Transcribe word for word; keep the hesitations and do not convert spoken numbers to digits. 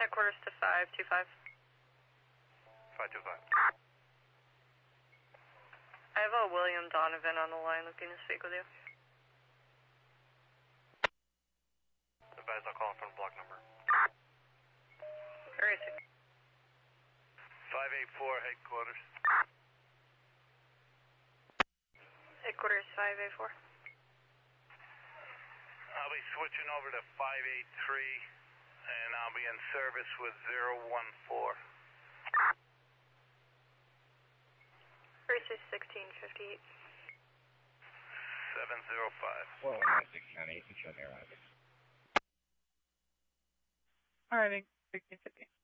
Headquarters to five two five. five two five. I have a William Donovan on the line looking to speak with you. Advise I'll call from block number. Where is he? five eight four, headquarters. Headquarters five eight four. I'll be switching over to five eight three, and I'll be in service with zero one four. Racers sixteen fifty-eight. seven zero five. four one nine six nine eight, show me around. Alrighty, sixteen fifty.